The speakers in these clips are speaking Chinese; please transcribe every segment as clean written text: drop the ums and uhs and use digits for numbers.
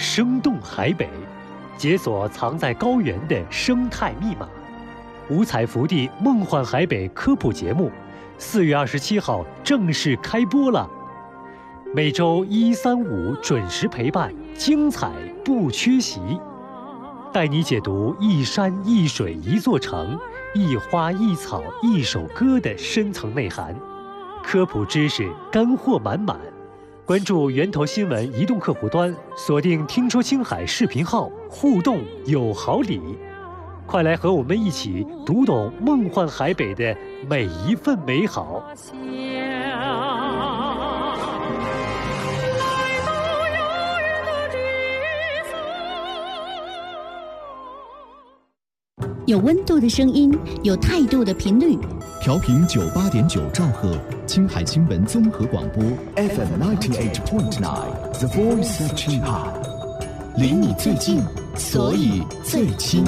生动海北，解锁藏在高原的生态密码。五彩福地梦幻海北科普节目，4月27号正式开播了。每周1、3、5准时陪伴，精彩不缺席。带你解读一山一水一座城，一花一草一首歌的深层内涵，科普知识干货满满。关注源头新闻移动客户端，锁定听说青海视频号，互动有好礼。快来和我们一起读懂梦幻海北的每一份美好。 有温度的声音，有态度的频率。 调频98.9兆赫，青海新闻综合广播 FM 98.9 The Voice of Qinghai， 离你最近，所以最亲。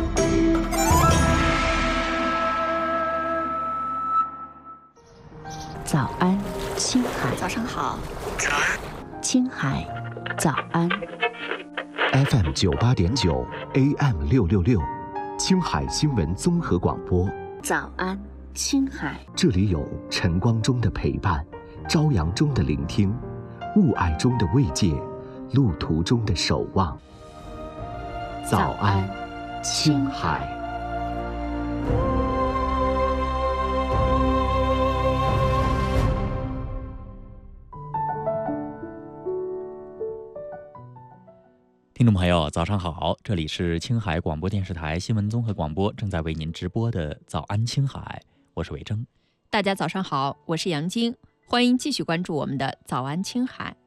早安，青海。 早上好。 早安，青海。早安。 FM 98.9 AM 666，青海新闻综合广播。 早安，青海。 这里有晨光中的陪伴，朝阳中的聆听，雾霭中的慰藉，路途中的守望。早安，青海。 听众朋友，早上好，这里是青海广播电视台新闻综合广播，正在为您直播的早安青海，我是伟征。 大家早上好，我是杨晶，欢迎继续关注我们的早安青海。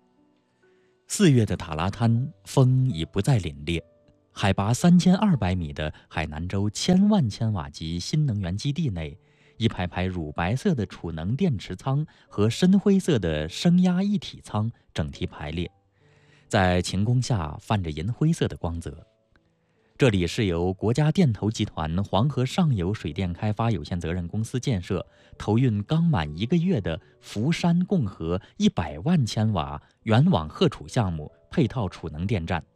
4月的塔拉滩风已不再凛冽，海拔3200米的海南州1000万千瓦级新能源基地内，一排排乳白色的储能电池舱和深灰色的升压一体舱整齐排列，在晴空下泛着银灰色的光泽。这里是由国家电投集团黄河上游水电开发有限责任公司建设、投运刚满1个月的福山共和100万千瓦原网荷储项目配套储能电站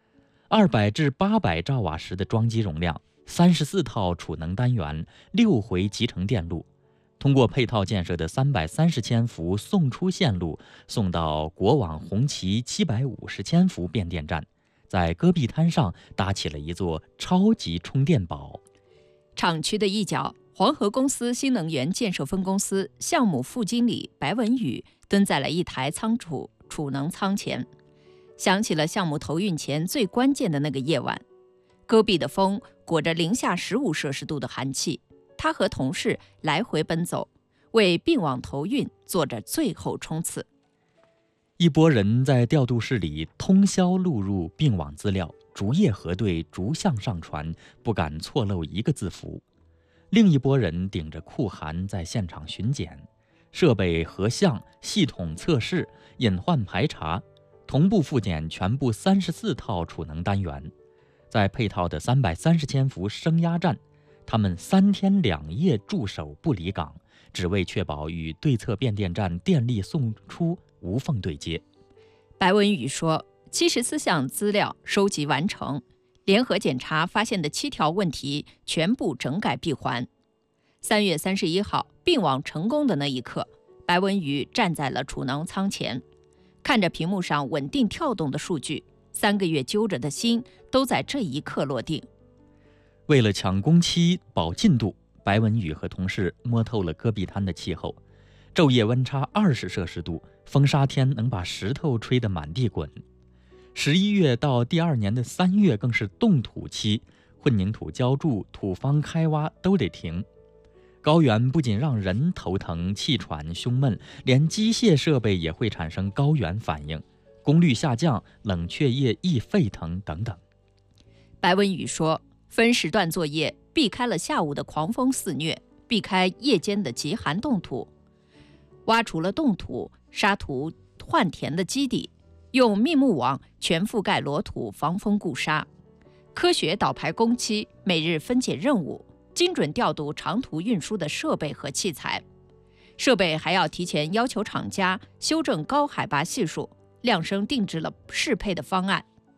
，200至800兆瓦时的装机容量，34套储能单元，6回集成电路，通过配套建设的330千伏送出线路，送到国网红旗750千伏变电站，在戈壁滩上搭起了一座超级充电宝。 厂区的一角，黄河公司新能源建设分公司项目副经理白文宇蹲在了一台储能舱前，想起了项目投运前最关键的那个夜晚，戈壁的风裹着零下15摄氏度的寒气，他和同事来回奔走，为并网投运做着最后冲刺。 一拨人在调度室里通宵录入并网资料，逐页核对，逐项上传，不敢错漏一个字符。另一拨人顶着酷寒在现场巡检，设备核项、系统测试、隐患排查，同步复检全部34套储能单元。在配套的330千伏升压站，他们3天2夜驻守不离岗，只为确保与对侧变电站电力送出无缝对接。 白文宇说，74项资料收集完成，联合检查发现的7条问题全部整改闭环。3月31号并网成功的那一刻，白文宇站在了储能舱前，看着屏幕上稳定跳动的数据，3个月揪着的心都在这一刻落定。 为了抢工期保进度，白文宇和同事摸透了戈壁滩的气候，昼夜温差20摄氏度，风沙天能把石头吹得满地滚。11月到第2年的3月更是冻土期，混凝土浇筑、土方开挖都得停。高原不仅让人头疼、气喘、胸闷，连机械设备也会产生高原反应，功率下降、冷却液易沸腾等等。 白文宇说，分时段作业，避开了下午的狂风肆虐，避开夜间的极寒冻土，挖除了冻土、沙土换填的基地，用密木网全覆盖裸土，防风固沙，科学倒排工期，每日分解任务，精准调度长途运输的设备和器材。设备还要提前要求厂家修正高海拔系数，量身定制了适配的方案。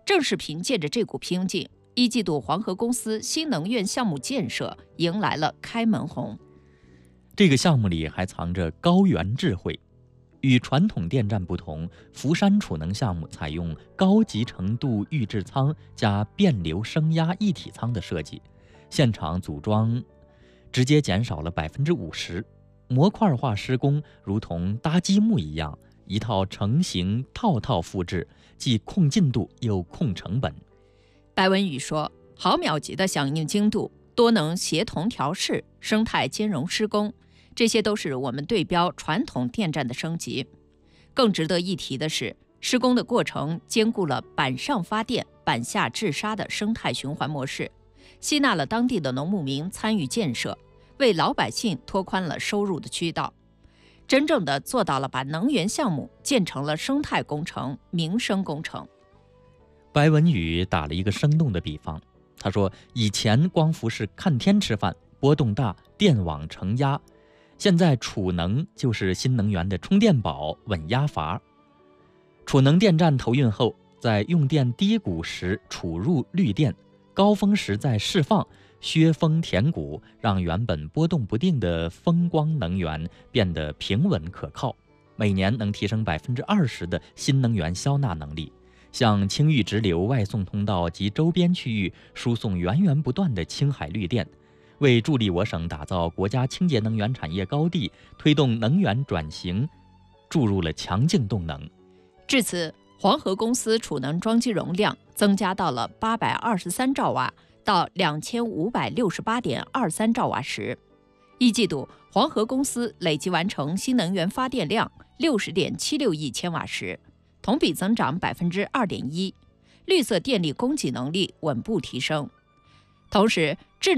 正是凭借着这股拼劲，一季度黄河公司新能源项目建设迎来了开门红。 这个项目里还藏着高原智慧。与传统电站不同，福山储能项目采用高集成度预制舱加变流升压一体舱的设计，现场组装直接减少了50%，模块化施工如同搭积木一样，一套成型套套复制，既控进度又控成本。 白文宇说，毫秒级的响应精度，多能协同调试，生态兼容施工，这些都是我们对标传统电站的升级。更值得一提的是，施工的过程兼顾了板上发电、板下治沙的生态循环模式，吸纳了当地的农牧民参与建设，为老百姓拓宽了收入的渠道，真正的做到了把能源项目建成了生态工程、民生工程。 白文宇打了一个生动的比方，他说，以前光伏是看天吃饭，波动大，电网承压，现在储能就是新能源的充电宝、稳压阀。储能电站投运后，在用电低谷时储入绿电，高峰时再释放，削峰填谷，让原本波动不定的风光能源变得平稳可靠，每年能提升20%的新能源消纳能力，向青玉直流外送通道及周边区域输送源源不断的青海绿电，为助力我省打造国家清洁能源产业高地，推动能源转型注入了强劲动能。 至此，黄河公司储能装机容量增加到了823兆瓦到2568.23兆瓦时。一季度，黄河公司累计完成新能源发电量60.76亿千瓦时，同比增长2.1%，绿色电力供给能力稳步提升。同时，智